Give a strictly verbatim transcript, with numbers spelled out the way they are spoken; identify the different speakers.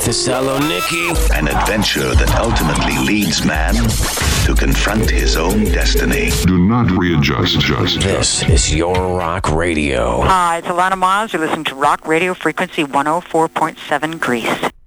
Speaker 1: Thessaloniki.
Speaker 2: An adventure that ultimately leads man to confront his own destiny.
Speaker 3: Do not readjust. Just,
Speaker 1: This is your Rock Radio.
Speaker 4: Hi, it's Alana Miles. You're listening to Rock Radio Frequency one oh four point seven Greece.